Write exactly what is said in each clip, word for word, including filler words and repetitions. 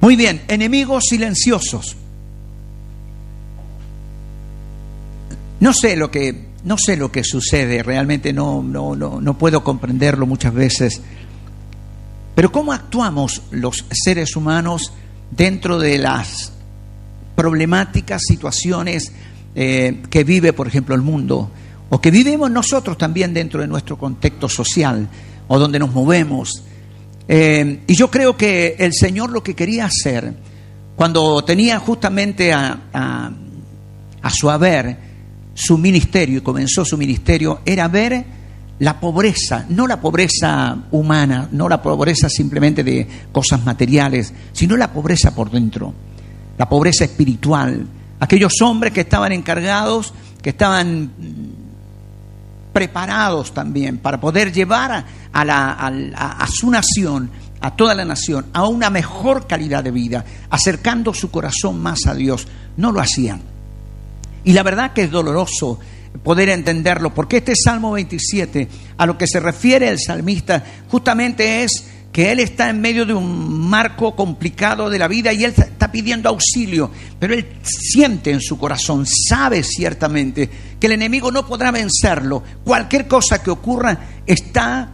Muy bien, enemigos silenciosos. No sé lo que, no sé lo que sucede, realmente no, no, no, no puedo comprenderlo muchas veces. Pero ¿cómo actuamos los seres humanos dentro de las problemáticas, situaciones eh, que vive, por ejemplo, el mundo, o que vivimos nosotros también dentro de nuestro contexto social, o donde nos movemos? Eh, y yo creo que el Señor lo que quería hacer, cuando tenía justamente a, a, a su haber su ministerio y comenzó su ministerio, era ver la pobreza, no la pobreza humana, no la pobreza simplemente de cosas materiales, sino la pobreza por dentro, la pobreza espiritual. Aquellos hombres que estaban encargados, que estaban preparados también para poder llevar a, a, la, a, a, a su nación, a toda la nación, a una mejor calidad de vida, acercando su corazón más a Dios, no lo hacían. Y la verdad que es doloroso poder entenderlo, porque este Salmo veintisiete, a lo que se refiere el salmista, justamente es que él está en medio de un marco complicado de la vida y él está pidiendo auxilio, pero él siente en su corazón, sabe ciertamente que el enemigo no podrá vencerlo. Cualquier cosa que ocurra está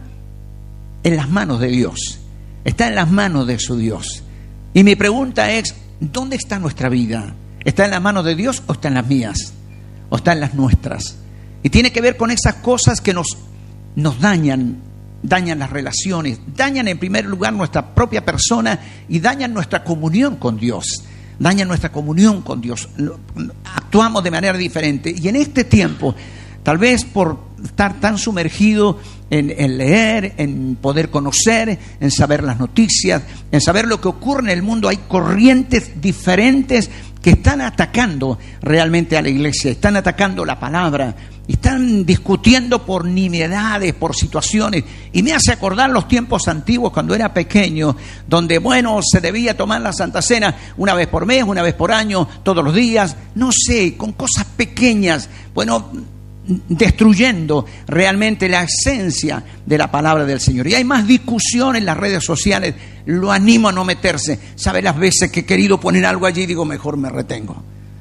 en las manos de Dios, está en las manos de su Dios. Y mi pregunta es, ¿dónde está nuestra vida? ¿Está en las manos de Dios o está en las mías? ¿O está en las nuestras? Y tiene que ver con esas cosas que nos, nos dañan, dañan las relaciones, dañan en primer lugar nuestra propia persona y dañan nuestra comunión con Dios, dañan nuestra comunión con Dios. Actuamos de manera diferente. Y en este tiempo, tal vez por estar tan sumergido en, en leer, en poder conocer, en saber las noticias, en saber lo que ocurre en el mundo, hay corrientes diferentes que están atacando realmente a la iglesia, están atacando la palabra, están discutiendo por nimiedades, por situaciones. Y me hace acordar los tiempos antiguos cuando era pequeño, donde, bueno, se debía tomar la Santa Cena una vez por mes, una vez por año, todos los días, no sé, con cosas pequeñas, bueno, destruyendo realmente la esencia de la palabra del Señor. Y hay más discusión en las redes sociales. Lo animo a no meterse. ¿Sabe las veces que he querido poner algo allí? Digo, mejor me retengo,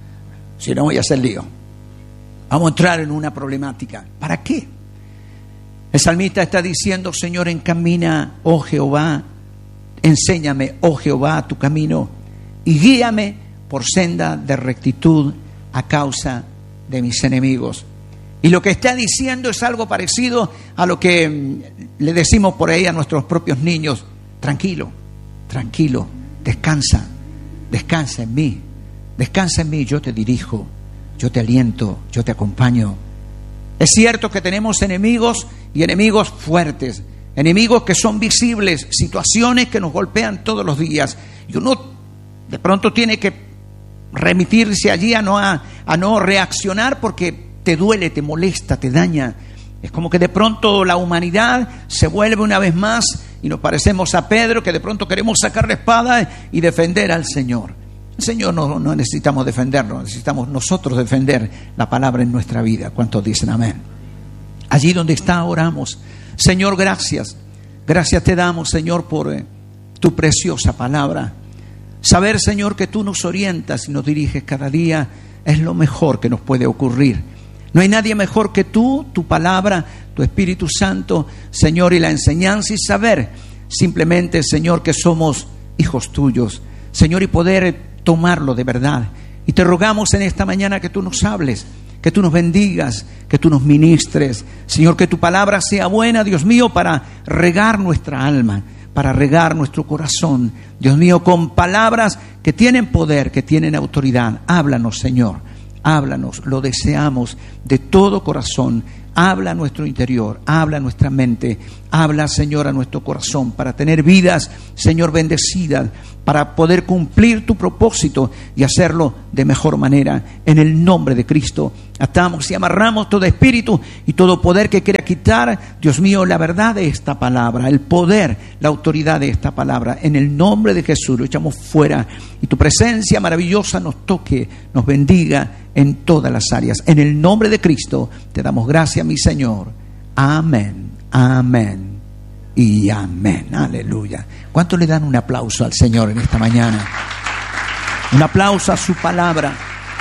si no voy a hacer lío. Vamos a entrar en una problemática. ¿Para qué? El salmista está diciendo, Señor, encamina, oh Jehová, enséñame, oh Jehová, tu camino, y guíame por senda de rectitud a causa de mis enemigos. Y lo que está diciendo es algo parecido a lo que le decimos por ahí a nuestros propios niños. Tranquilo, tranquilo, descansa, descansa en mí, descansa en mí, yo te dirijo, yo te aliento, yo te acompaño. Es cierto que tenemos enemigos y enemigos fuertes, enemigos que son visibles, situaciones que nos golpean todos los días. Y uno de pronto tiene que remitirse allí a no, a, a no reaccionar porque te duele, te molesta, te daña. Es como que de pronto la humanidad se vuelve una vez más y nos parecemos a Pedro, que de pronto queremos sacar la espada y defender al Señor. El Señor no, no necesitamos defenderlo, necesitamos nosotros defender la palabra en nuestra vida. ¿Cuántos dicen amén? Allí donde está, oramos. Señor, gracias. Gracias te damos, Señor, por eh, tu preciosa palabra. Saber, Señor, que tú nos orientas y nos diriges cada día es lo mejor que nos puede ocurrir. No hay nadie mejor que tú, tu palabra, tu Espíritu Santo, Señor, y la enseñanza y saber simplemente, Señor, que somos hijos tuyos, Señor, y poder tomarlo de verdad. Y te rogamos en esta mañana que tú nos hables, que tú nos bendigas, que tú nos ministres, Señor, que tu palabra sea buena, Dios mío, para regar nuestra alma, para regar nuestro corazón, Dios mío, con palabras que tienen poder, que tienen autoridad. Háblanos, Señor. Háblanos, lo deseamos de todo corazón. Habla a nuestro interior, habla a nuestra mente, habla, Señor, a nuestro corazón para tener vidas, Señor, bendecidas, para poder cumplir tu propósito y hacerlo de mejor manera. En el nombre de Cristo atamos y amarramos todo espíritu y todo poder que quiera quitar, Dios mío, la verdad de esta palabra, el poder, la autoridad de esta palabra. En el nombre de Jesús lo echamos fuera y tu presencia maravillosa nos toque, nos bendiga en todas las áreas. En el nombre de Cristo te damos gracias, mi Señor. Amén, amén, y amén. Aleluya. ¿Cuánto le dan un aplauso al Señor en esta mañana? Un aplauso a su palabra.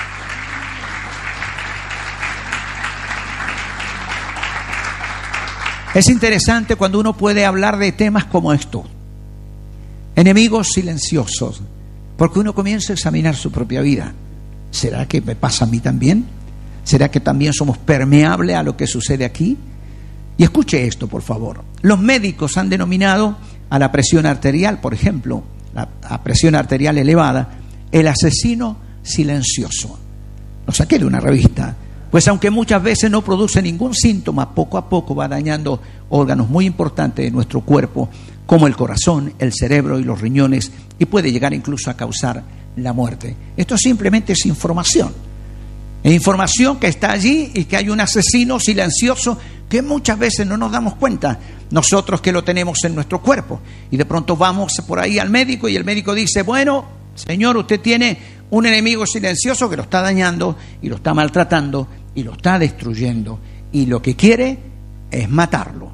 Es interesante cuando uno puede hablar de temas como estos. Enemigos silenciosos. Porque uno comienza a examinar su propia vida. ¿Será que me pasa a mí también? ¿Será que también somos permeables a lo que sucede aquí? Y escuche esto, por favor. Los médicos han denominado a la presión arterial, por ejemplo, la, la presión arterial elevada, el asesino silencioso. Lo saqué de una revista. Pues aunque muchas veces no produce ningún síntoma, poco a poco va dañando órganos muy importantes de nuestro cuerpo, como el corazón, el cerebro y los riñones, y puede llegar incluso a causar la muerte. Esto simplemente es información. Es información que está allí y que hay un asesino silencioso que muchas veces no nos damos cuenta, nosotros que lo tenemos en nuestro cuerpo. Y de pronto vamos por ahí al médico y el médico dice, bueno, señor, usted tiene un enemigo silencioso que lo está dañando y lo está maltratando y lo está destruyendo. Y lo que quiere es matarlo.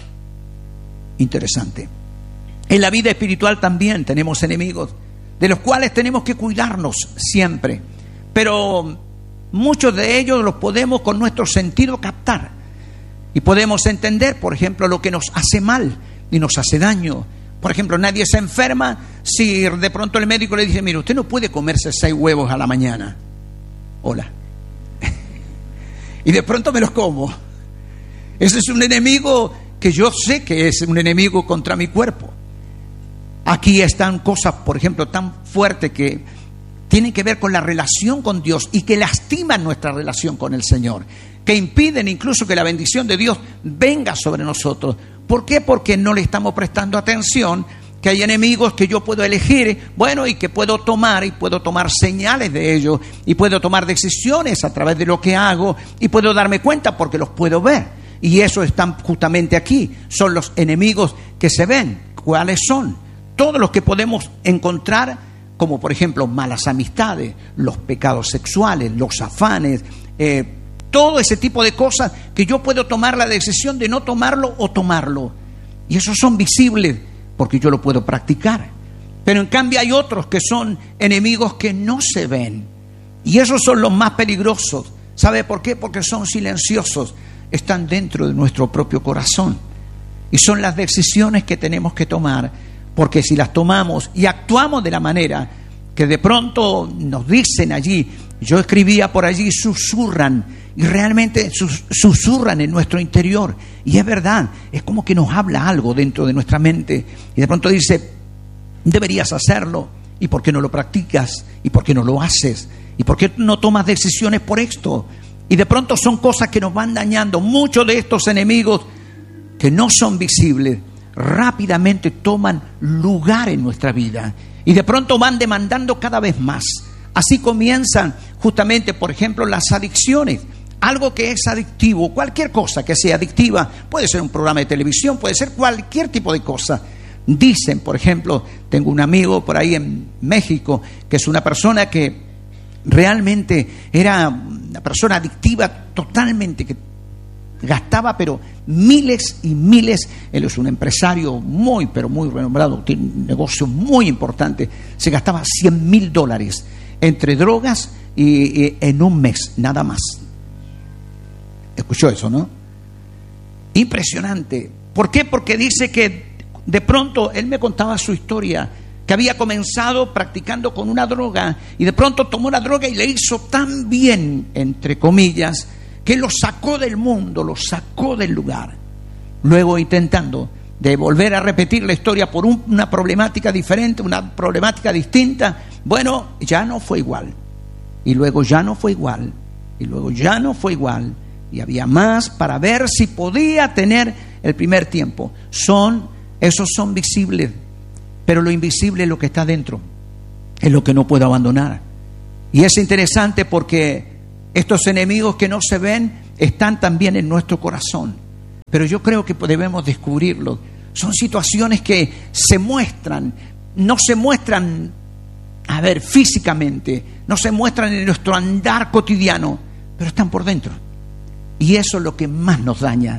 Interesante. En la vida espiritual también tenemos enemigos, de los cuales tenemos que cuidarnos siempre. Pero muchos de ellos los podemos con nuestro sentido captar. Y podemos entender, por ejemplo, lo que nos hace mal y nos hace daño. Por ejemplo, nadie se enferma si de pronto el médico le dice, mire, usted no puede comerse seis huevos a la mañana. Hola. Y de pronto me los como. Ese es un enemigo que yo sé que es un enemigo contra mi cuerpo. Aquí están cosas, por ejemplo, tan fuertes que tienen que ver con la relación con Dios y que lastiman nuestra relación con el Señor, que impiden incluso que la bendición de Dios venga sobre nosotros. ¿Por qué? Porque no le estamos prestando atención, que hay enemigos que yo puedo elegir, bueno, y que puedo tomar, y puedo tomar señales de ellos, y puedo tomar decisiones a través de lo que hago, y puedo darme cuenta porque los puedo ver. Y eso están justamente aquí, son los enemigos que se ven. ¿Cuáles son? Todos los que podemos encontrar, como por ejemplo malas amistades, los pecados sexuales, los afanes, eh, todo ese tipo de cosas que yo puedo tomar la decisión de no tomarlo o tomarlo. Y esos son visibles porque yo lo puedo practicar. Pero en cambio hay otros que son enemigos que no se ven. Y esos son los más peligrosos. ¿Sabe por qué? Porque son silenciosos. Están dentro de nuestro propio corazón. Y son las decisiones que tenemos que tomar. Porque si las tomamos y actuamos de la manera que de pronto nos dicen allí, yo escribía por allí, susurran, y realmente sus, susurran en nuestro interior, y es verdad, es como que nos habla algo dentro de nuestra mente, y de pronto dice, deberías hacerlo, y ¿por qué no lo practicas? ¿Y por qué no lo haces? ¿Y por qué no tomas decisiones por esto? Y de pronto son cosas que nos van dañando. Muchos de estos enemigos que no son visibles, rápidamente toman lugar en nuestra vida y de pronto van demandando cada vez más. Así comienzan justamente, por ejemplo, las adicciones. Algo que es adictivo, cualquier cosa que sea adictiva, puede ser un programa de televisión, puede ser cualquier tipo de cosa. Dicen, por ejemplo, tengo un amigo por ahí en México que es una persona que realmente era una persona adictiva totalmente, que gastaba pero miles y miles. Él es un empresario muy pero muy renombrado, tiene un negocio muy importante. Se gastaba cien mil dólares entre drogas y, y en un mes nada más. Escuchó eso, ¿no? Impresionante. ¿Por qué? Porque dice que de pronto él me contaba su historia, que había comenzado practicando con una droga y de pronto tomó la droga y le hizo tan bien, entre comillas, que lo sacó del mundo, lo sacó del lugar. Luego intentando de volver a repetir la historia por un, una problemática diferente, una problemática distinta, bueno, ya no fue igual. Y luego ya no fue igual. Y luego ya no fue igual. Y había más para ver si podía tener el primer tiempo. Son, esos son visibles, pero lo invisible es lo que está dentro, es lo que no puedo abandonar. Y es interesante porque estos enemigos que no se ven están también en nuestro corazón. Pero yo creo que debemos descubrirlos. Son situaciones que se muestran, no se muestran, a ver, físicamente, no se muestran en nuestro andar cotidiano, pero están por dentro. Y eso es lo que más nos daña.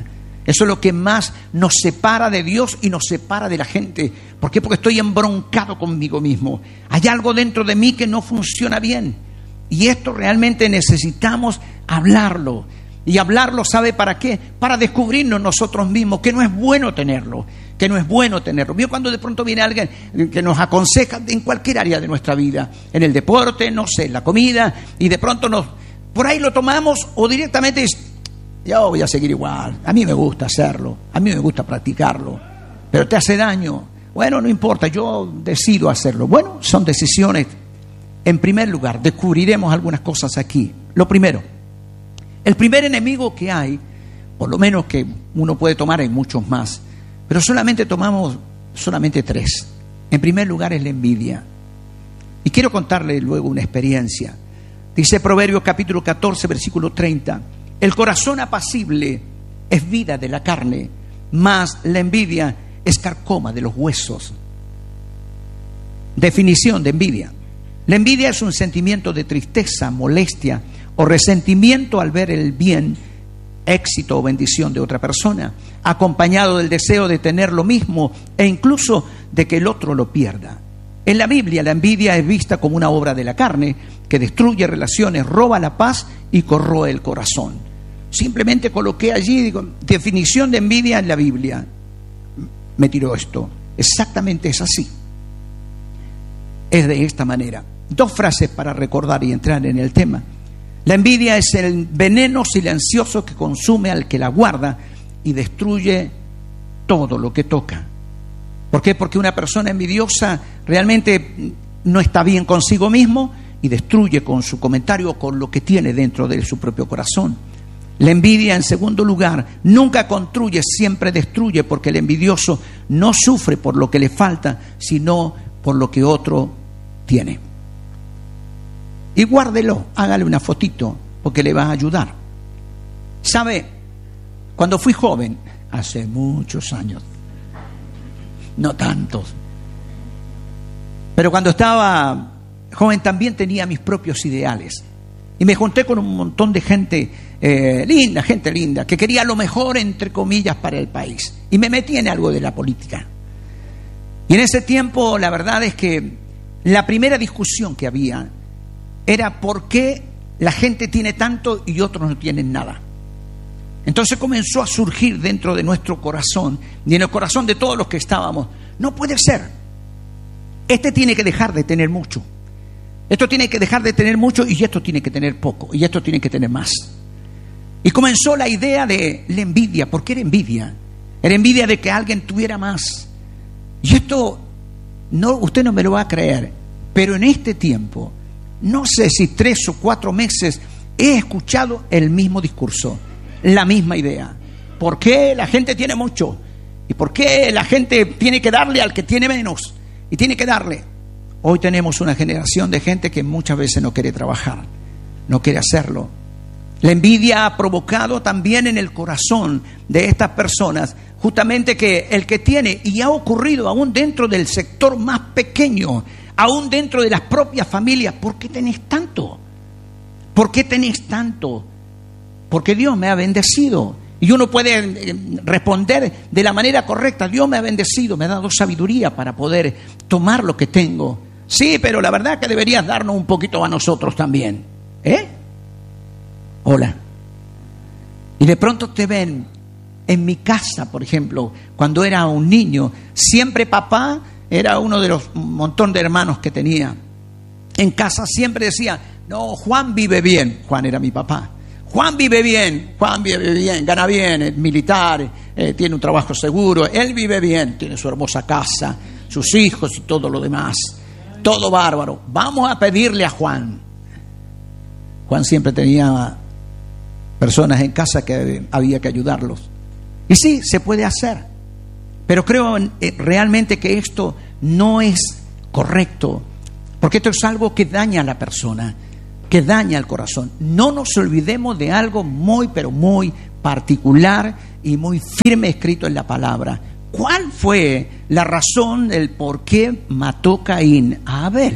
Eso es lo que más nos separa de Dios y nos separa de la gente. ¿Por qué? Porque estoy embroncado conmigo mismo. Hay algo dentro de mí que no funciona bien. Y esto realmente necesitamos hablarlo. Y hablarlo, ¿sabe para qué? Para descubrirnos nosotros mismos que no es bueno tenerlo. Que no es bueno tenerlo. Vio cuando de pronto viene alguien que nos aconseja en cualquier área de nuestra vida. En el deporte, no sé, en la comida. Y de pronto nos, por ahí lo tomamos o directamente es... Yo voy a seguir igual, a mí me gusta hacerlo, a mí me gusta practicarlo, pero te hace daño. Bueno, no importa, yo decido hacerlo. Bueno, son decisiones. En primer lugar, descubriremos algunas cosas aquí. Lo primero, el primer enemigo que hay, por lo menos que uno puede tomar, hay muchos más, pero solamente tomamos solamente tres. En primer lugar es la envidia. Y quiero contarle luego una experiencia. Dice Proverbios capítulo catorce, versículo treinta. El corazón apacible es vida de la carne, mas la envidia es carcoma de los huesos. Definición de envidia. La envidia es un sentimiento de tristeza, molestia o resentimiento al ver el bien, éxito o bendición de otra persona, acompañado del deseo de tener lo mismo e incluso de que el otro lo pierda. En la Biblia, la envidia es vista como una obra de la carne que destruye relaciones, roba la paz y corroe el corazón. Simplemente coloqué allí, digo, definición de envidia en la Biblia. Me tiró esto. Exactamente es así. Es de esta manera. Dos frases para recordar y entrar en el tema. La envidia es el veneno silencioso que consume al que la guarda y destruye todo lo que toca. ¿Por qué? Porque una persona envidiosa realmente no está bien consigo mismo y destruye con su comentario o con lo que tiene dentro de su propio corazón. La envidia, en segundo lugar, nunca construye, siempre destruye, porque el envidioso no sufre por lo que le falta, sino por lo que otro tiene. Y guárdelo, hágale una fotito, porque le va a ayudar. ¿Sabe? Cuando fui joven, hace muchos años, no tantos, pero cuando estaba joven también tenía mis propios ideales. Y me junté con un montón de gente eh, linda, gente linda, que quería lo mejor, entre comillas, para el país. Y me metí en algo de la política. Y en ese tiempo, la verdad es que la primera discusión que había era por qué la gente tiene tanto y otros no tienen nada. Entonces comenzó a surgir dentro de nuestro corazón y en el corazón de todos los que estábamos. No puede ser. Este tiene que dejar de tener mucho. Esto tiene que dejar de tener mucho y esto tiene que tener poco. Y esto tiene que tener más. Y comenzó la idea de la envidia. ¿Por qué era envidia? Era envidia de que alguien tuviera más. Y esto, no, usted no me lo va a creer, pero en este tiempo, no sé si tres o cuatro meses, he escuchado el mismo discurso, la misma idea. ¿Por qué la gente tiene mucho? ¿Y por qué la gente tiene que darle al que tiene menos? Y tiene que darle. Hoy tenemos una generación de gente que muchas veces no quiere trabajar, no quiere hacerlo. La envidia ha provocado también en el corazón de estas personas justamente que el que tiene, y ha ocurrido aún dentro del sector más pequeño, aún dentro de las propias familias, ¿por qué tenés tanto? ¿Por qué tenés tanto? Porque Dios me ha bendecido. Y uno puede responder de la manera correcta. Dios me ha bendecido, me ha dado sabiduría para poder tomar lo que tengo. Sí, pero la verdad es que deberías darnos un poquito a nosotros también. ¿Eh? Hola. Y de pronto te ven en mi casa, por ejemplo, cuando era un niño, siempre papá era uno de los montón de hermanos que tenía. En casa siempre decía, no, Juan vive bien. Juan era mi papá. Juan vive bien, Juan vive bien, gana bien, es militar, eh, tiene un trabajo seguro, él vive bien, tiene su hermosa casa, sus hijos y todo lo demás. Todo bárbaro. Vamos a pedirle a Juan. Juan siempre tenía personas en casa que había que ayudarlos. Y sí, se puede hacer. Pero creo eh, realmente que esto no es correcto. Porque esto es algo que daña a la persona, que daña el corazón. No nos olvidemos de algo muy, pero muy particular y muy firme escrito en la palabra. ¿Cuál fue la razón del por qué mató Caín a Abel?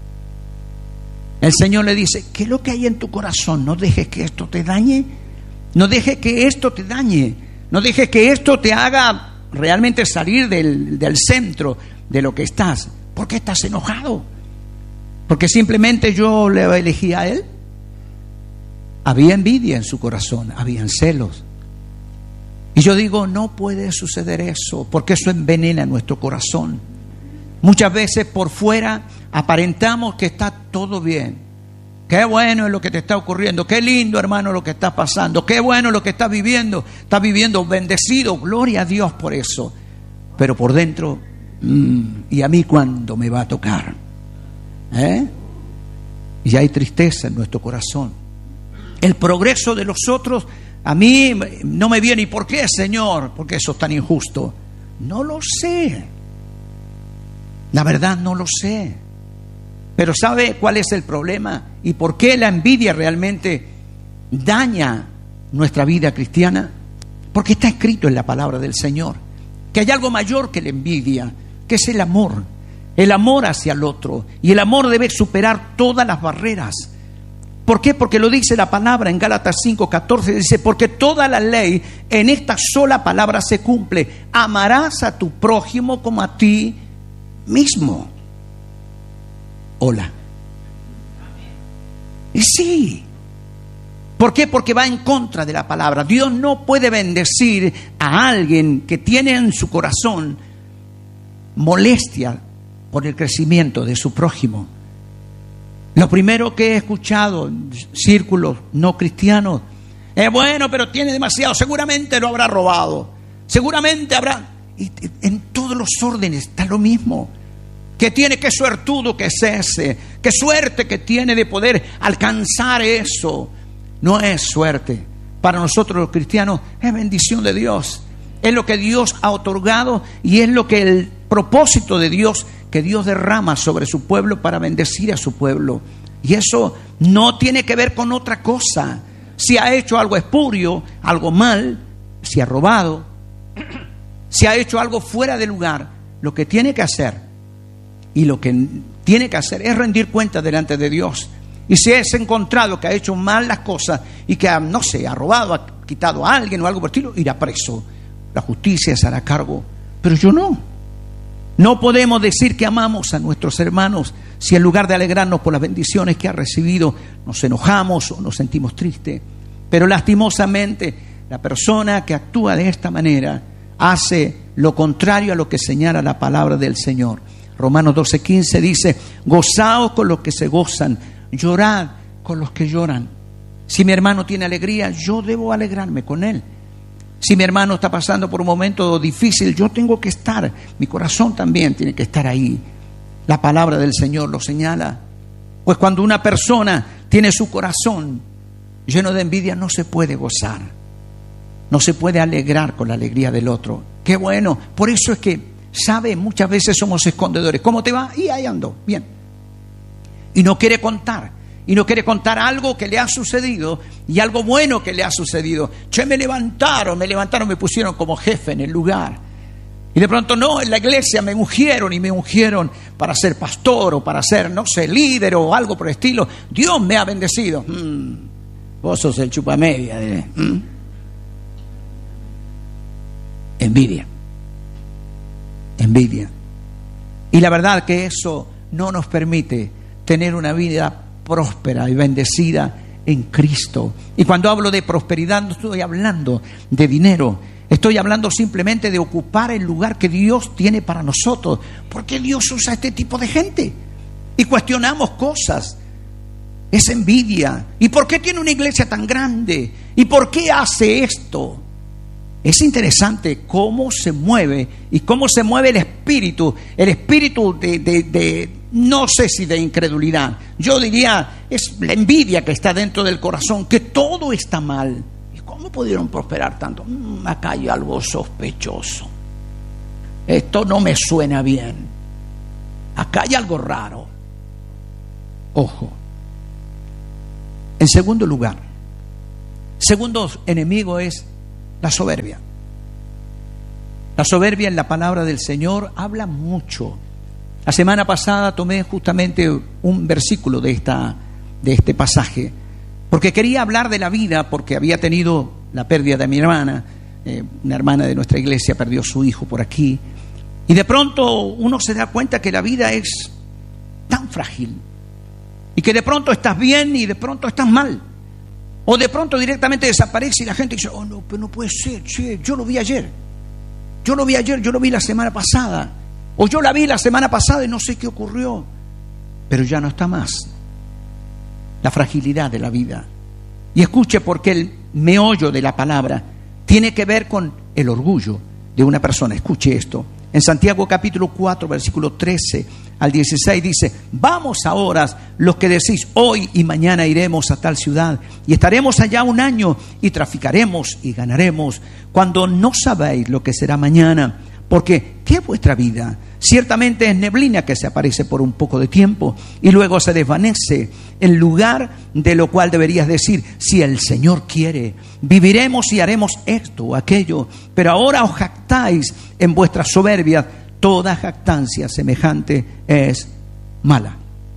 El Señor le dice, ¿qué es lo que hay en tu corazón? No dejes que esto te dañe. No dejes que esto te dañe. No dejes que esto te haga realmente salir del, del centro de lo que estás. ¿Por qué estás enojado? ¿Porque simplemente yo le elegí a él? Había envidia en su corazón, habían celos. Y yo digo, no puede suceder eso, porque eso envenena nuestro corazón. Muchas veces por fuera aparentamos que está todo bien. Qué bueno es lo que te está ocurriendo, qué lindo, hermano, lo que está pasando, qué bueno lo que estás viviendo, estás viviendo bendecido, gloria a Dios por eso. Pero por dentro, mmm, ¿y a mí cuándo me va a tocar? ¿Eh? Y hay tristeza en nuestro corazón. El progreso de los otros a mí no me viene. ¿Y por qué, Señor? ¿Por qué eso es tan injusto? No lo sé. La verdad no lo sé. Pero ¿sabe cuál es el problema? ¿Y por qué la envidia realmente daña nuestra vida cristiana? Porque está escrito en la palabra del Señor que hay algo mayor que la envidia, que es el amor. El amor hacia el otro. Y el amor debe superar todas las barreras. ¿Por qué? Porque lo dice la palabra en Gálatas cinco catorce, dice, porque toda la ley en esta sola palabra se cumple: amarás a tu prójimo como a ti mismo. Hola. Y sí. ¿Por qué? Porque va en contra de la palabra. Dios no puede bendecir a alguien que tiene en su corazón molestia por el crecimiento de su prójimo. Lo primero que he escuchado en círculos no cristianos es, bueno, pero tiene demasiado, seguramente lo habrá robado, seguramente habrá... Y en todos los órdenes está lo mismo. Que tiene, qué suertudo que es ese, qué suerte que tiene de poder alcanzar eso. No es suerte. Para nosotros los cristianos es bendición de Dios. Es lo que Dios ha otorgado y es lo que el propósito de Dios que Dios derrama sobre su pueblo para bendecir a su pueblo. Y eso no tiene que ver con otra cosa. Si ha hecho algo espurio, algo mal, si ha robado, si ha hecho algo fuera de lugar, lo que tiene que hacer y lo que tiene que hacer es rendir cuenta delante de Dios. Y si es encontrado que ha hecho mal las cosas y que, ha, no sé, ha robado, ha quitado a alguien o algo por el estilo, irá preso. La justicia se hará cargo. Pero yo no. No podemos decir que amamos a nuestros hermanos si en lugar de alegrarnos por las bendiciones que ha recibido, nos enojamos o nos sentimos tristes. Pero lastimosamente, la persona que actúa de esta manera hace lo contrario a lo que señala la palabra del Señor. Romanos doce quince dice, gozaos con los que se gozan, llorad con los que lloran. Si mi hermano tiene alegría, yo debo alegrarme con él. Si mi hermano está pasando por un momento difícil, yo tengo que estar, mi corazón también tiene que estar ahí. La palabra del Señor lo señala. Pues cuando una persona tiene su corazón lleno de envidia, no se puede gozar, no se puede alegrar con la alegría del otro. Qué bueno, por eso es que, ¿sabe? Muchas veces somos escondedores. ¿Cómo te va? Y ahí ando, bien. Y no quiere contar. Y no quiere contar algo que le ha sucedido y algo bueno que le ha sucedido. Che, me levantaron, me levantaron, me pusieron como jefe en el lugar. Y de pronto, no, en la iglesia me ungieron y me ungieron para ser pastor o para ser, no sé, líder o algo por el estilo. Dios me ha bendecido. Mm, vos sos el chupamedia. ¿eh? Mm. Envidia. Envidia. Y la verdad que eso no nos permite tener una vida próspera y bendecida en Cristo. Y cuando hablo de prosperidad no estoy hablando de dinero, estoy hablando simplemente de ocupar el lugar que Dios tiene para nosotros. ¿Por qué Dios usa este tipo de gente? Y cuestionamos cosas. Es envidia. ¿Y por qué tiene una iglesia tan grande? ¿Y por qué hace esto? Es interesante cómo se mueve y cómo se mueve el espíritu, el espíritu de, de, de no sé si de incredulidad. Yo diría, es la envidia que está dentro del corazón, que todo está mal. ¿Y cómo pudieron prosperar tanto? Mm, acá hay algo sospechoso. Esto no me suena bien. Acá hay algo raro. Ojo. En segundo lugar, segundo enemigo es la soberbia. La soberbia en la palabra del Señor habla mucho. La semana pasada tomé justamente un versículo de, esta, de este pasaje, porque quería hablar de la vida, porque había tenido la pérdida de mi hermana. Eh, una hermana de nuestra iglesia perdió su hijo por aquí. Y de pronto uno se da cuenta que la vida es tan frágil. Y que de pronto estás bien y de pronto estás mal. O de pronto directamente desaparece y la gente dice, oh no, pero no puede ser, che, yo lo vi ayer. Yo lo vi ayer, yo lo vi la semana pasada. O yo la vi la semana pasada y no sé qué ocurrió. Pero ya no está más. La fragilidad de la vida. Y escuche, porque el meollo de la palabra tiene que ver con el orgullo de una persona. Escuche esto. En Santiago capítulo cuatro, versículo trece al dieciséis dice, vamos ahora los que decís, hoy y mañana iremos a tal ciudad y estaremos allá un año y traficaremos y ganaremos, cuando no sabéis lo que será mañana. Porque, ¿qué es vuestra vida? Ciertamente es neblina que se aparece por un poco de tiempo y luego se desvanece, en lugar de lo cual deberías decir, si el Señor quiere, viviremos y haremos esto o aquello. Pero ahora os jactáis en vuestra soberbia. Toda jactancia semejante es mala.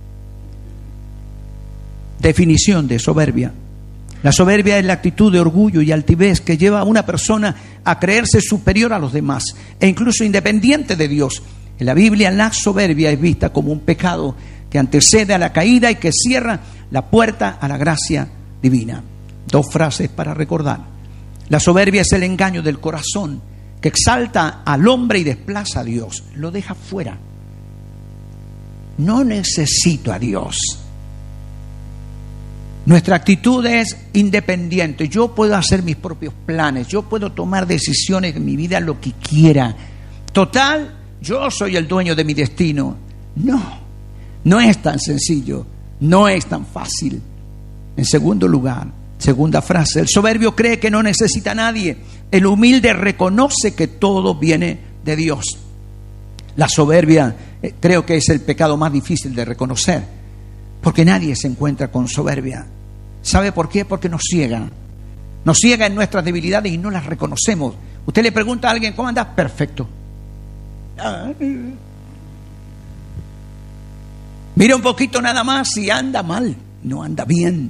Definición de soberbia. La soberbia es la actitud de orgullo y altivez que lleva a una persona a creerse superior a los demás e incluso independiente de Dios. En la Biblia, la soberbia es vista como un pecado que antecede a la caída y que cierra la puerta a la gracia divina. Dos frases para recordar. La soberbia es el engaño del corazón que exalta al hombre y desplaza a Dios. Lo deja fuera. No necesito a Dios. Nuestra actitud es independiente. Yo puedo hacer mis propios planes. Yo puedo tomar decisiones en mi vida lo que quiera. Total, yo soy el dueño de mi destino. No, no es tan sencillo. No es tan fácil. En segundo lugar, segunda frase, el soberbio cree que no necesita a nadie. El humilde reconoce que todo viene de Dios. La soberbia eh, creo que es el pecado más difícil de reconocer. Porque nadie se encuentra con soberbia. ¿Sabe por qué? Porque nos ciega. Nos ciega en nuestras debilidades y no las reconocemos. Usted le pregunta a alguien, ¿cómo andas? Perfecto. Mira un poquito nada más y anda mal. No anda bien.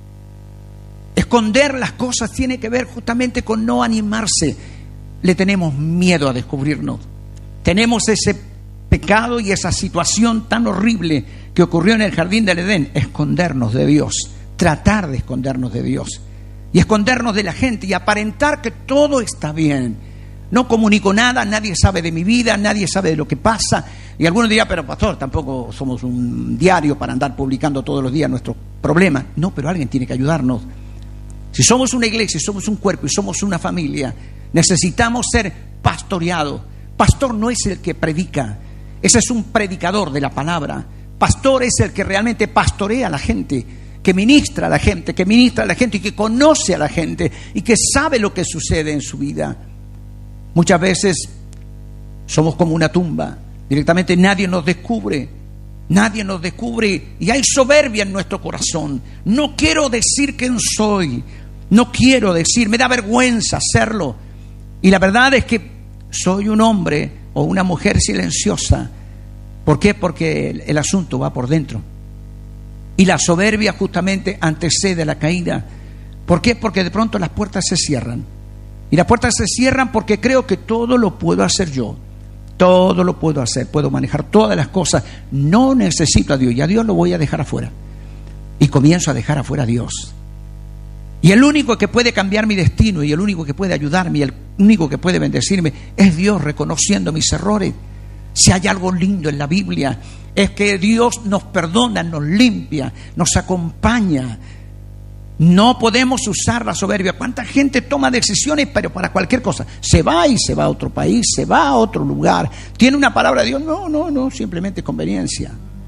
Esconder las cosas tiene que ver justamente con no animarse. Le tenemos miedo a descubrirnos. Tenemos ese pecado y esa situación tan horrible que ocurrió en el jardín del Edén, escondernos de Dios, tratar de escondernos de Dios y escondernos de la gente y aparentar que todo está bien. No comunico nada, nadie sabe de mi vida, nadie sabe de lo que pasa. Y algunos dirán, pero pastor, tampoco somos un diario para andar publicando todos los días nuestros problemas. No, pero alguien tiene que ayudarnos. Si somos una iglesia, si somos un cuerpo y somos una familia, necesitamos ser pastoreados. Pastor no es el que predica, ese es un predicador de la palabra. Pastor es el que realmente pastorea a la gente, que ministra a la gente, que ministra a la gente y que conoce a la gente y que sabe lo que sucede en su vida. Muchas veces somos como una tumba, directamente nadie nos descubre, nadie nos descubre y hay soberbia en nuestro corazón. No quiero decir quién soy, no quiero decir, me da vergüenza hacerlo. Y la verdad es que soy un hombre o una mujer silenciosa. ¿Por qué? Porque el, el asunto va por dentro. Y la soberbia justamente antecede a la caída. ¿Por qué? Porque de pronto las puertas se cierran. Y las puertas se cierran porque creo que todo lo puedo hacer yo. Todo lo puedo hacer. Puedo manejar todas las cosas. No necesito a Dios. Y a Dios lo voy a dejar afuera. Y comienzo a dejar afuera a Dios. Y el único que puede cambiar mi destino y el único que puede ayudarme y el único que puede bendecirme es Dios, reconociendo mis errores. Si hay algo lindo en la Biblia, es que Dios nos perdona, nos limpia, nos acompaña. No podemos usar la soberbia. ¿Cuánta gente toma decisiones pero para cualquier cosa? Se va y se va a otro país, se va a otro lugar. ¿Tiene una palabra de Dios? No, no, no, simplemente conveniencia.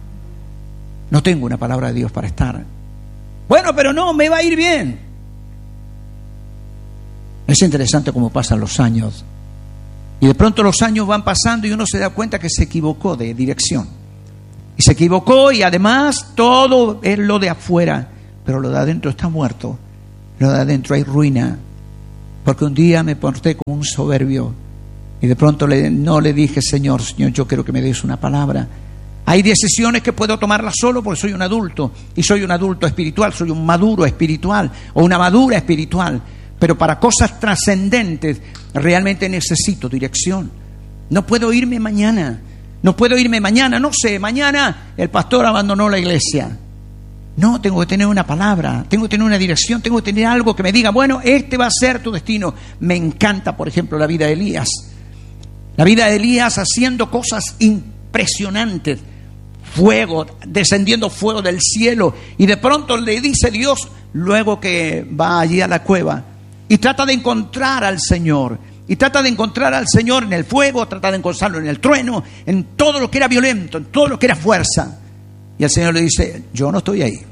No tengo una palabra de Dios para estar. Bueno, pero no, me va a ir bien. Es interesante cómo pasan los años. Y de pronto los años van pasando y uno se da cuenta que se equivocó de dirección. Y se equivocó y además todo es lo de afuera. Pero lo de adentro está muerto. Lo de adentro hay ruina. Porque un día me porté como un soberbio. Y de pronto le, no le dije, Señor, Señor, yo quiero que me des una palabra. Hay decisiones que puedo tomarlas solo porque soy un adulto. Y soy un adulto espiritual, soy un maduro espiritual. O una madura espiritual. Pero para cosas trascendentes realmente necesito dirección. No puedo irme mañana. No puedo irme mañana. No sé, mañana el pastor abandonó la iglesia. No, tengo que tener una palabra, tengo que tener una dirección, tengo que tener algo que me diga, bueno, este va a ser tu destino. Me encanta, por ejemplo, la vida de Elías. La vida de Elías haciendo cosas impresionantes. Fuego, descendiendo fuego del cielo. Y de pronto le dice Dios, luego que va allí a la cueva, y trata de encontrar al Señor. Y trata de encontrar al Señor en el fuego, trata de encontrarlo en el trueno, en todo lo que era violento, en todo lo que era fuerza. Y el Señor le dice, yo no estoy ahí.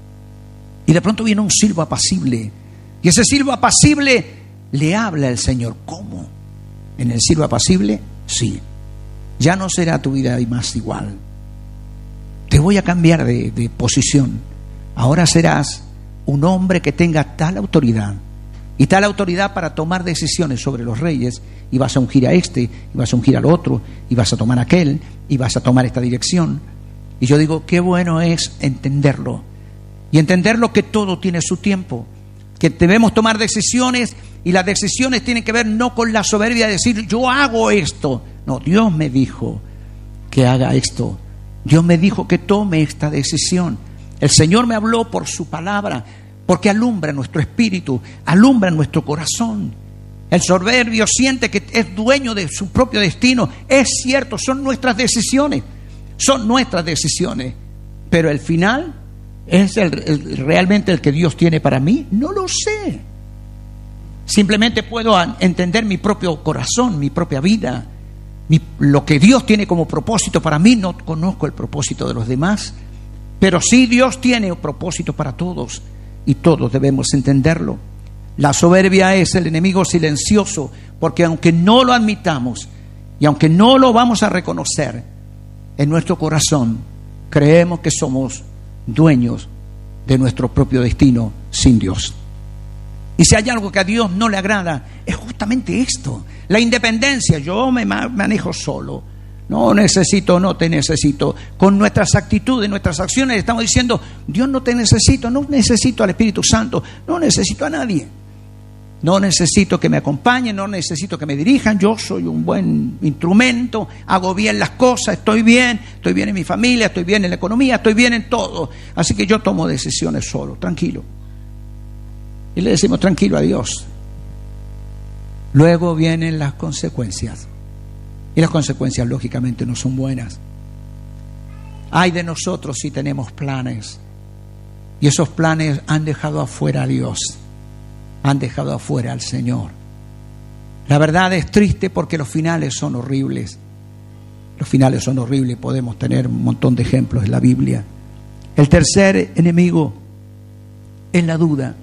Y de pronto viene un silbo apacible. Y ese silbo apacible le habla el Señor. ¿Cómo? ¿En el silbo apacible? Sí. Ya no será tu vida más igual. Te voy a cambiar de, de posición. Ahora serás un hombre que tenga tal autoridad. Y tal autoridad para tomar decisiones sobre los reyes. Y vas a ungir a este, y vas a ungir al otro, y vas a tomar aquel, y vas a tomar esta dirección. Y yo digo, qué bueno es entenderlo. Y entenderlo que todo tiene su tiempo. Que debemos tomar decisiones y las decisiones tienen que ver no con la soberbia de decir, yo hago esto. No, Dios me dijo que haga esto. Dios me dijo que tome esta decisión. El Señor me habló por su palabra, porque alumbra nuestro espíritu, alumbra nuestro corazón. El soberbio siente que es dueño de su propio destino. Es cierto, son nuestras decisiones. Son nuestras decisiones, pero el final es el, el, realmente el que Dios tiene para mí. No lo sé. Simplemente puedo entender mi propio corazón, mi propia vida, mi, lo que Dios tiene como propósito para mí. No conozco el propósito de los demás, pero sí Dios tiene un propósito para todos y todos debemos entenderlo. La soberbia es el enemigo silencioso, porque aunque no lo admitamos y aunque no lo vamos a reconocer, en nuestro corazón creemos que somos dueños de nuestro propio destino sin Dios. Y si hay algo que a Dios no le agrada, es justamente esto, la independencia. Yo me manejo solo, no necesito, no te necesito. Con nuestras actitudes, nuestras acciones estamos diciendo, Dios no te necesito, no necesito al Espíritu Santo, no necesito a nadie. No necesito que me acompañen, no necesito que me dirijan. Yo soy un buen instrumento, hago bien las cosas, estoy bien, estoy bien en mi familia, estoy bien en la economía, estoy bien en todo. Así que yo tomo decisiones solo, tranquilo. Y le decimos tranquilo a Dios. Luego vienen las consecuencias. Y las consecuencias lógicamente no son buenas. Ay de nosotros si tenemos planes. Y esos planes han dejado afuera a Dios. Han dejado afuera al Señor. La verdad es triste porque los finales son horribles. Los finales son horribles. Podemos tener un montón de ejemplos en la Biblia. El tercer enemigo es la duda.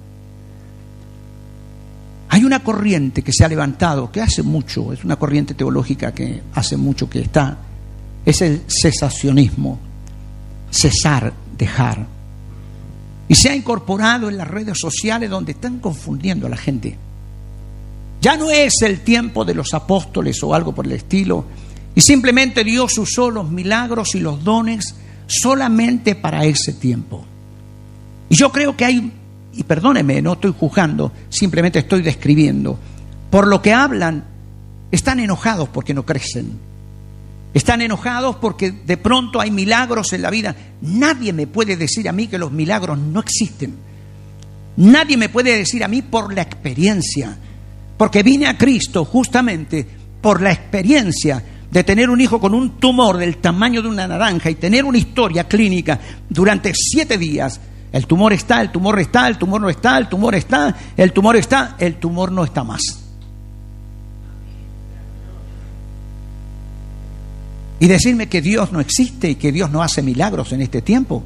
Hay una corriente que se ha levantado, que hace mucho, es una corriente teológica que hace mucho que está. Es el cesacionismo. Cesar, dejar. Y se ha incorporado en las redes sociales donde están confundiendo a la gente. Ya no es el tiempo de los apóstoles o algo por el estilo. Y simplemente Dios usó los milagros y los dones solamente para ese tiempo. Y yo creo que hay, y perdóneme, no estoy juzgando, simplemente estoy describiendo. Por lo que hablan, están enojados porque no crecen. Están enojados porque de pronto hay milagros en la vida. Nadie me puede decir a mí que los milagros no existen. Nadie me puede decir a mí por la experiencia. Porque vine a Cristo justamente por la experiencia de tener un hijo con un tumor del tamaño de una naranja y tener una historia clínica durante siete días. El tumor está, el tumor está, el tumor no está, el tumor está, el tumor está, el tumor no está más. Y decirme que Dios no existe y que Dios no hace milagros en este tiempo.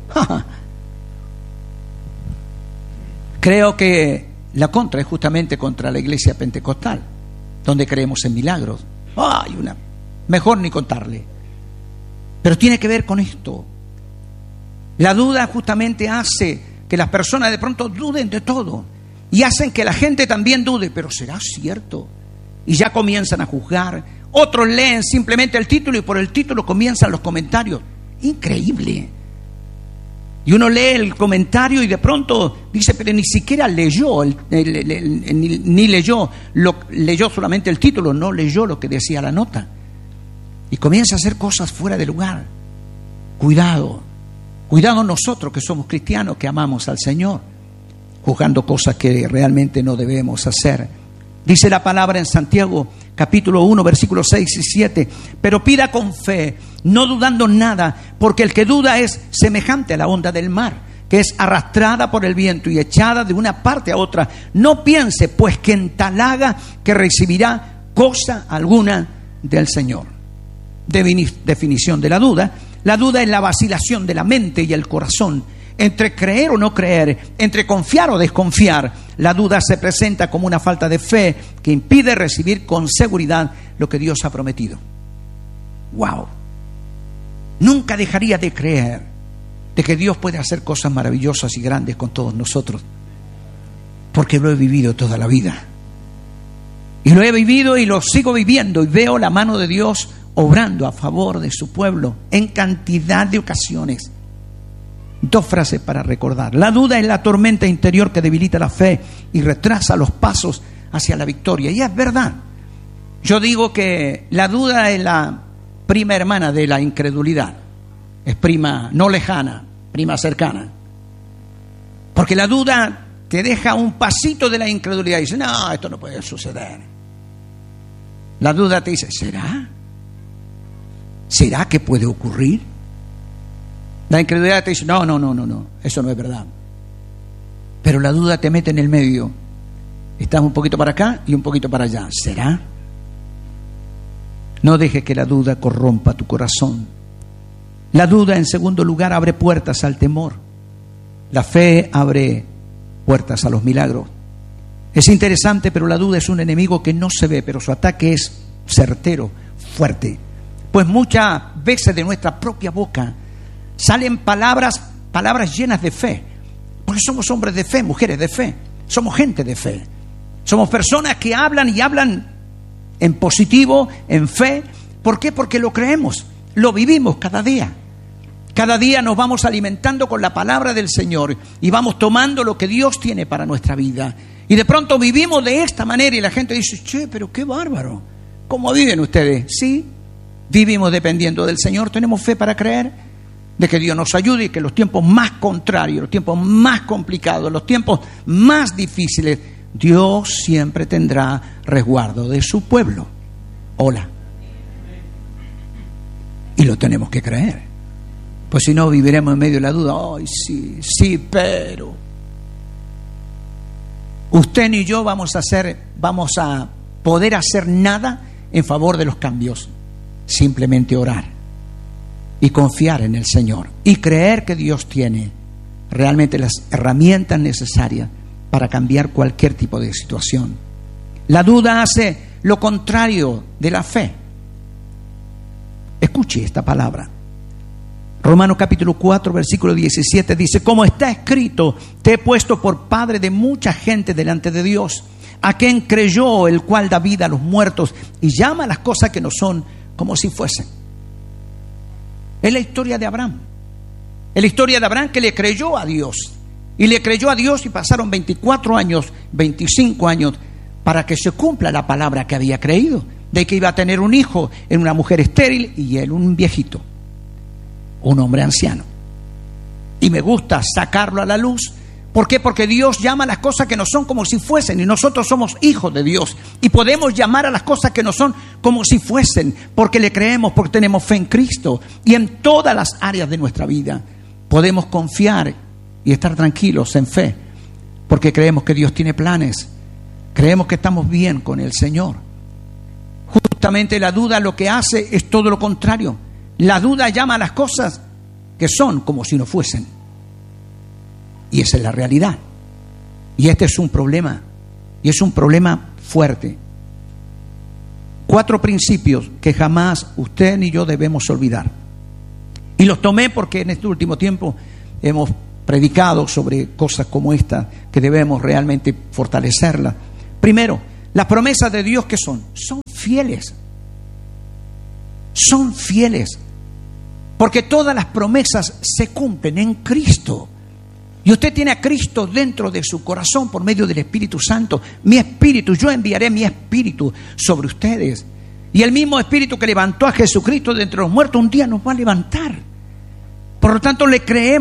Creo que la contra es justamente contra la iglesia pentecostal, donde creemos en milagros. Ay, una, mejor ni contarle. Pero tiene que ver con esto. La duda justamente hace que las personas de pronto duden de todo. Y hacen que la gente también dude. Pero ¿será cierto? Y ya comienzan a juzgar. Otros leen simplemente el título y por el título comienzan los comentarios. Increíble. Y uno lee el comentario y de pronto dice, pero ni siquiera leyó, el, el, el, el, ni, ni leyó, lo, leyó solamente el título, no leyó lo que decía la nota. Y comienza a hacer cosas fuera de lugar. Cuidado, cuidado nosotros que somos cristianos, que amamos al Señor, juzgando cosas que realmente no debemos hacer. Dice la palabra en Santiago, capítulo uno, versículos seis y siete, pero pida con fe, no dudando nada, porque el que duda es semejante a la onda del mar, que es arrastrada por el viento y echada de una parte a otra. No piense, pues, que en tal haga que recibirá cosa alguna del Señor. Definición de la duda. La duda es la vacilación de la mente y el corazón, entre creer o no creer, entre confiar o desconfiar. La duda se presenta como una falta de fe que impide recibir con seguridad lo que Dios ha prometido. ¡Wow! Nunca dejaría de creer de que Dios puede hacer cosas maravillosas y grandes con todos nosotros, porque lo he vivido toda la vida. Y lo he vivido y lo sigo viviendo, y veo la mano de Dios obrando a favor de su pueblo en cantidad de ocasiones. Dos frases para recordar. La duda es la tormenta interior que debilita la fe y retrasa los pasos hacia la victoria. Y es verdad. Yo digo que la duda es la prima hermana de la incredulidad. Es prima no lejana, prima cercana. Porque la duda te deja un pasito de la incredulidad y dice, no, esto no puede suceder. La duda te dice, ¿será? ¿Será que puede ocurrir? La incredulidad te dice, no, no, no, no, no, eso no es verdad. Pero la duda te mete en el medio. Estás un poquito para acá y un poquito para allá. ¿Será? No dejes que la duda corrompa tu corazón. La duda, en segundo lugar, abre puertas al temor. La fe abre puertas a los milagros. Es interesante, pero la duda es un enemigo que no se ve, pero su ataque es certero, fuerte. Pues muchas veces de nuestra propia boca salen palabras, palabras llenas de fe. Porque somos hombres de fe, mujeres de fe. Somos gente de fe. Somos personas que hablan y hablan en positivo, en fe. ¿Por qué? Porque lo creemos, lo vivimos cada día. Cada día nos vamos alimentando con la palabra del Señor y vamos tomando lo que Dios tiene para nuestra vida. Y de pronto vivimos de esta manera y la gente dice, che, pero qué bárbaro. ¿Cómo viven ustedes? Sí, vivimos dependiendo del Señor. Tenemos fe para creer de que Dios nos ayude y que los tiempos más contrarios, los tiempos más complicados, los tiempos más difíciles, Dios siempre tendrá resguardo de su pueblo. Hola. Y lo tenemos que creer. Pues si no, viviremos en medio de la duda. Ay, sí, sí, pero usted ni yo vamos a hacer, vamos a poder hacer nada en favor de los cambios. Simplemente orar y confiar en el Señor y creer que Dios tiene realmente las herramientas necesarias para cambiar cualquier tipo de situación. La duda hace lo contrario de la fe. Escuche esta palabra. Romanos capítulo cuatro, versículo diecisiete dice, como está escrito, te he puesto por padre de mucha gente delante de Dios, a quien creyó, el cual da vida a los muertos y llama a las cosas que no son como si fuesen. Es la historia de Abraham. Es la historia de Abraham que le creyó a Dios. Y le creyó a Dios y pasaron veinticuatro años, veinticinco años para que se cumpla la palabra que había creído, de que iba a tener un hijo en una mujer estéril y él un viejito, un hombre anciano. Y me gusta sacarlo a la luz. ¿Por qué? Porque Dios llama a las cosas que no son como si fuesen, y nosotros somos hijos de Dios y podemos llamar a las cosas que no son como si fuesen, porque le creemos, porque tenemos fe en Cristo. Y en todas las áreas de nuestra vida podemos confiar y estar tranquilos en fe, porque creemos que Dios tiene planes, creemos que estamos bien con el Señor. Justamente la duda lo que hace es todo lo contrario. La duda llama a las cosas que son como si no fuesen. Y esa es la realidad. Y este es un problema. Y es un problema fuerte. Cuatro principios que jamás usted ni yo debemos olvidar. Y los tomé porque en este último tiempo hemos predicado sobre cosas como esta, que debemos realmente fortalecerlas. Primero, las promesas de Dios, ¿qué son? Son fieles. Son fieles. Porque todas las promesas se cumplen en Cristo. Y usted tiene a Cristo dentro de su corazón por medio del Espíritu Santo. Mi espíritu, yo enviaré mi espíritu sobre ustedes. Y el mismo espíritu que levantó a Jesucristo de entre los muertos un día nos va a levantar. Por lo tanto, le creemos.